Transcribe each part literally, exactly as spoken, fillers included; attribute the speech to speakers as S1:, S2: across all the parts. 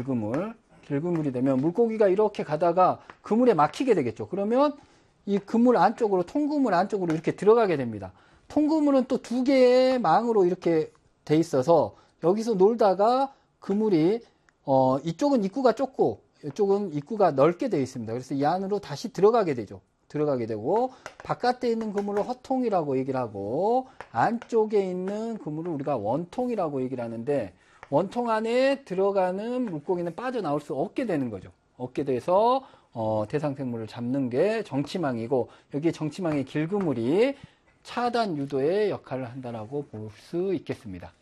S1: 길그물, 길그물이 되면 물고기가 이렇게 가다가 그물에 막히게 되겠죠. 그러면 이 그물 안쪽으로, 통그물 안쪽으로 이렇게 들어가게 됩니다. 통그물은 또 두 개의 망으로 이렇게 돼 있어서 여기서 놀다가 그물이 어, 이쪽은 입구가 좁고 이쪽은 입구가 넓게 되어 있습니다. 그래서 이 안으로 다시 들어가게 되죠. 들어가게 되고, 바깥에 있는 그물을 허통이라고 얘기를 하고, 안쪽에 있는 그물을 우리가 원통이라고 얘기를 하는데, 원통 안에 들어가는 물고기는 빠져나올 수 없게 되는 거죠. 없게 돼서 어, 대상생물을 잡는 게 정치망이고, 여기에 정치망의 길그물이 차단 유도의 역할을 한다라고 볼 수 있겠습니다.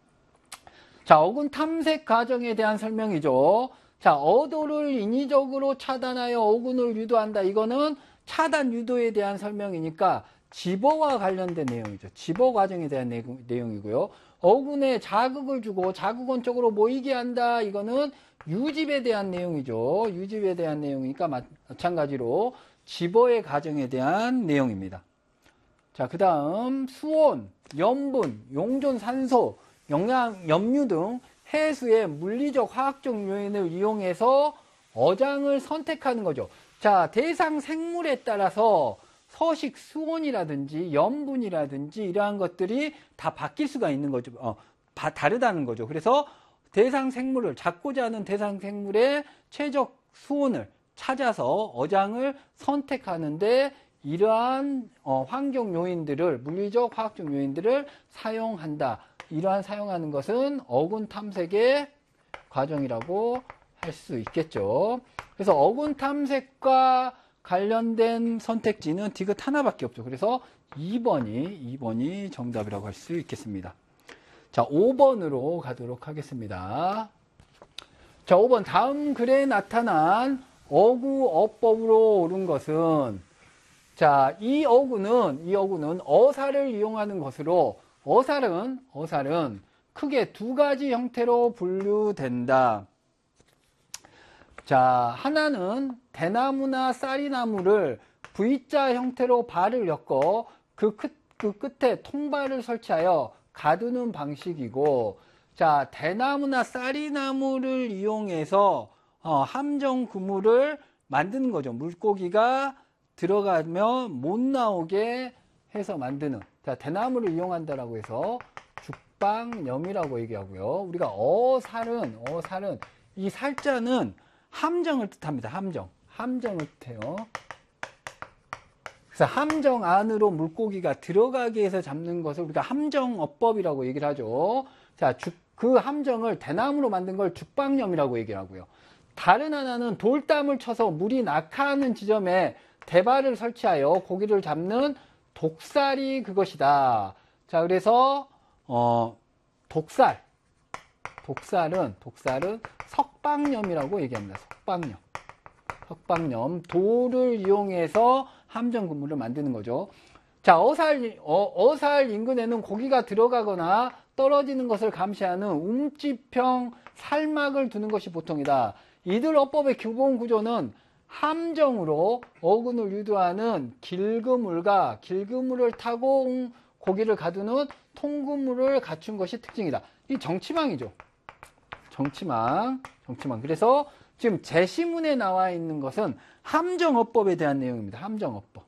S1: 자, 어군 탐색 과정에 대한 설명이죠. 자, 어도를 인위적으로 차단하여 어군을 유도한다. 이거는 차단 유도에 대한 설명이니까 집어와 관련된 내용이죠. 집어 과정에 대한 내용, 내용이고요. 어군에 자극을 주고 자극원 쪽으로 모이게 한다. 이거는 유집에 대한 내용이죠. 유집에 대한 내용이니까 마찬가지로 집어의 과정에 대한 내용입니다. 자, 그 다음 수온, 염분, 용존 산소, 영양, 염류 등 해수의 물리적, 화학적 요인을 이용해서 어장을 선택하는 거죠. 자, 대상 생물에 따라서 서식 수온이라든지 염분이라든지 이러한 것들이 다 바뀔 수가 있는 거죠. 어, 바, 다르다는 거죠. 그래서 대상 생물을, 잡고자 하는 대상 생물의 최적 수온을 찾아서 어장을 선택하는데 이러한 어, 환경 요인들을, 물리적, 화학적 요인들을 사용한다. 이러한 사용하는 것은 어군 탐색의 과정이라고 할 수 있겠죠. 그래서 어군 탐색과 관련된 선택지는 디귿 하나밖에 없죠. 그래서 이 번이, 이 번이 정답이라고 할 수 있겠습니다. 자, 오 번으로 가도록 하겠습니다. 자, 오 번. 다음 글에 나타난 어구 어법으로 옳은 것은, 자, 이 어구는, 이 어구는 어사를 이용하는 것으로, 어살은, 어살은 크게 두 가지 형태로 분류된다. 자, 하나는 대나무나 쌀이나무를 V자 형태로 발을 엮어 그, 끝, 그 끝에 통발을 설치하여 가두는 방식이고, 자, 대나무나 쌀이나무를 이용해서 어, 함정 그물을 만드는 거죠. 물고기가 들어가면 못 나오게 해서 만드는. 자, 대나무를 이용한다라고 해서 죽방염이라고 얘기하고요. 우리가 어살은, 어살은 이 살자는 함정을 뜻합니다. 함정. 함정을 뜻해요. 그래서 함정 안으로 물고기가 들어가게 해서 잡는 것을 우리가 함정어법이라고 얘기를 하죠. 자, 죽, 그 함정을 대나무로 만든 걸 죽방염이라고 얘기를 하고요. 다른 하나는 돌담을 쳐서 물이 낙하하는 지점에 대발을 설치하여 고기를 잡는 독살이 그것이다. 자, 그래서 어, 독살, 독살은 독살은 석방염이라고 얘기합니다. 석방염, 석방염. 돌을 이용해서 함정 그물을 만드는 거죠. 자, 어살, 어, 어살 인근에는 고기가 들어가거나 떨어지는 것을 감시하는 움집형 살막을 두는 것이 보통이다. 이들 어법의 기본 구조는 함정으로 어군을 유도하는 길그물과 길그물을 타고 고기를 가두는 통그물을 갖춘 것이 특징이다. 이 정치망이죠. 정치망, 정치망. 그래서 지금 제시문에 나와 있는 것은 함정어법에 대한 내용입니다. 함정어법.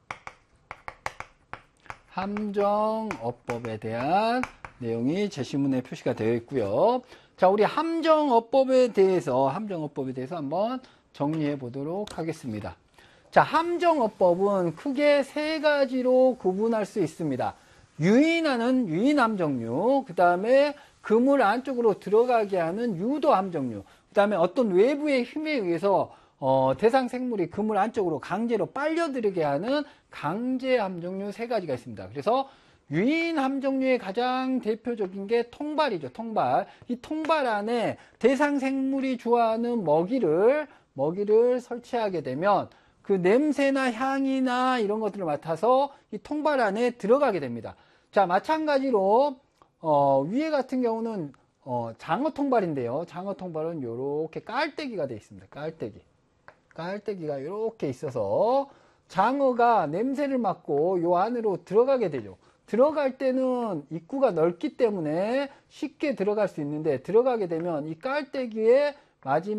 S1: 함정어법에 대한 내용이 제시문에 표시가 되어 있고요. 자, 우리 함정어법에 대해서, 함정어법에 대해서 한번 정리해 보도록 하겠습니다. 자, 함정어법은 크게 세 가지로 구분할 수 있습니다. 유인하는 유인함정류, 그 다음에 그물 안쪽으로 들어가게 하는 유도함정류, 그 다음에 어떤 외부의 힘에 의해서 어, 대상 생물이 그물 안쪽으로 강제로 빨려들게 하는 강제함정류 세 가지가 있습니다. 그래서 유인함정류의 가장 대표적인 게 통발이죠. 통발. 이 통발 안에 대상 생물이 좋아하는 먹이를 먹이를 설치하게 되면 그 냄새나 향이나 이런 것들을 맡아서 이 통발 안에 들어가게 됩니다. 자, 마찬가지로 어, 위에 같은 경우는 어, 장어 통발인데요. 장어 통발은 이렇게 깔때기가 되어 있습니다. 깔때기. 깔때기가 이렇게 있어서 장어가 냄새를 맡고 요 안으로 들어가게 되죠. 들어갈 때는 입구가 넓기 때문에 쉽게 들어갈 수 있는데, 들어가게 되면 이 깔때기에 마지막